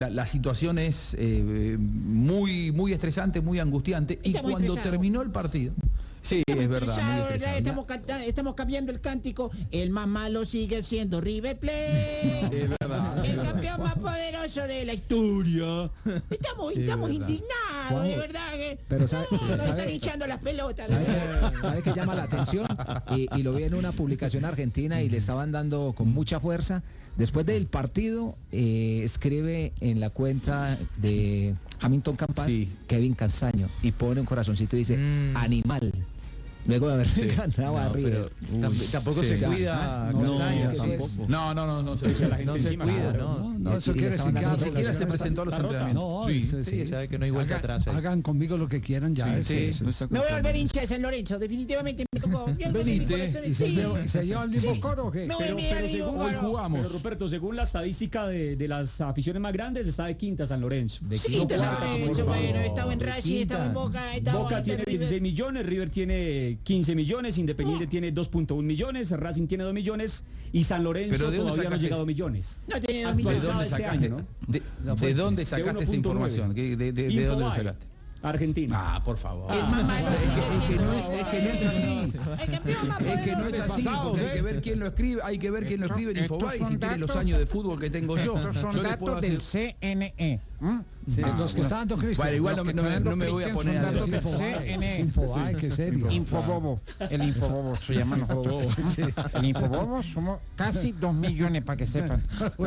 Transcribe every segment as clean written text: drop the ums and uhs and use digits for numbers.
La situación es muy, muy estresante, muy angustiante. Y cuando terminó el partido... Sí, es verdad, muy estresante. Estamos cambiando el cántico. El más malo sigue siendo River Plate. Es verdad. El campeón más poderoso de la historia. Estamos indignados, de verdad. Pero nos están hinchando las pelotas. ¿Sabe qué llama la atención? Y lo vi en una publicación argentina y le estaban dando con mucha fuerza. Después del partido, escribe en la cuenta de Hamilton Campas, Kevin Castaño, y pone un corazoncito y dice, animal. Luego de haber ganado a River. Tampoco se cuida. No se cuida. No, eso quiere decir que ni siquiera se presentó a los entrenamientos. Sí, sabe que no hay vuelta atrás. Hagan conmigo lo que quieran ya. Me voy a volver hincha de San Lorenzo, definitivamente me tocó. Venite, ¿y se lleva el mismo coro o qué? Pero hoy jugamos. Pero Ruperto, según la estadística de las aficiones más grandes, está de quinta San Lorenzo. Quinta San Lorenzo, bueno, he estado en Racing, he estado en Boca, Boca tiene 16 millones, River tiene 15 millones, Independiente tiene 2.1 millones, Racing tiene 2 millones y San Lorenzo todavía no ha llegado a millones. No tiene 2 millones. ¿De dónde sacaste esa información? ¿De dónde lo sacaste? Argentina. Por favor. El más malo es que no es así. El campeón más poderoso. Es que no es así, porque hay que ver quién lo escribe, en Infobae y si tiene los años de fútbol que tengo yo. Son Yo datos del CNE. Los que está dando Cristian. Bueno, igual no me voy a poner a decir Infobae, qué serio. Infobobo. El Infobobo se llama nosotros. El Infobobo somos casi 2 millones, para que sepan.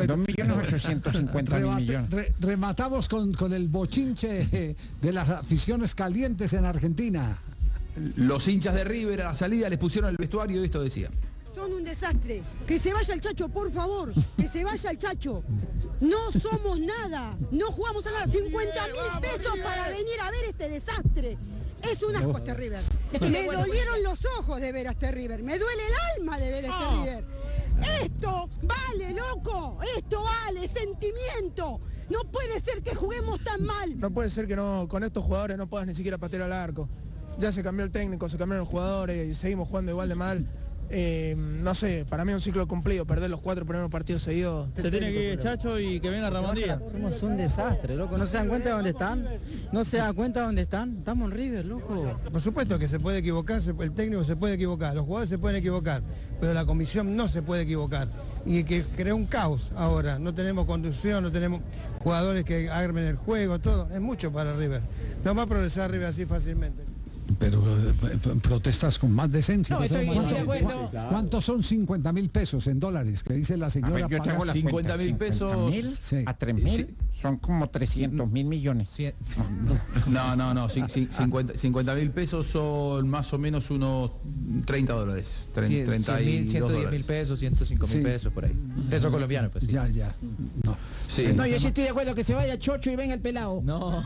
2.850.000 millones. Rematamos con el bochinche de las aficiones calientes en Argentina. Los hinchas de River a la salida les pusieron el vestuario y esto decía. Son un desastre. Que se vaya el Chacho, por favor. Que se vaya el Chacho. No somos nada. No jugamos a nada. 50.000 pesos para venir a ver este desastre. Es un asco este River. Me dolieron los ojos de ver a este River. Me duele el alma de ver a este River. Esto vale, loco. Esto vale, sentimiento. No puede ser que juguemos tan mal. No puede ser que no, con estos jugadores no puedas ni siquiera patear al arco. Ya se cambió el técnico, se cambiaron los jugadores y seguimos jugando igual de mal. No sé, para mí es un ciclo cumplido, perder los 4 primeros partidos seguidos. Se tiene que ir Chacho y que venga Ramón Díaz. Somos un desastre, loco. ¿No se dan cuenta de dónde están? ¿No se dan cuenta de dónde están? Estamos en River, loco. Por supuesto que se puede equivocar, el técnico se puede equivocar, los jugadores se pueden equivocar, pero la comisión no se puede equivocar. Y que crea un caos ahora. No tenemos conducción, no tenemos jugadores que armen el juego, todo. Es mucho para River. No va a progresar River así fácilmente. Pero protestas con más decencia. No, estoy de acuerdo. ¿Cuántos son 50.000 pesos en dólares? Que dice la señora. Yo tengo 50.000 pesos. A 3.000 son como 300.000 millones. No. 50.000 pesos son más o menos unos $30. 110.000 pesos, 105.000 pesos por ahí. Peso colombiano, pues. Ya. No. Sí. No, yo sí estoy de acuerdo que se vaya Chocho y venga el pelado. No.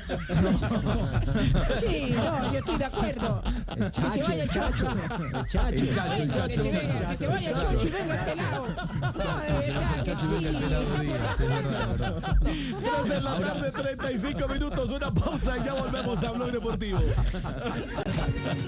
Sí, no, yo estoy de acuerdo. Que se vaya el Chocho. El Chacho. Que se vaya el Chocho y venga el pelado. No, de verdad que sí. En la tarde, 35 minutos, una pausa y ya volvemos a Blog Deportivo.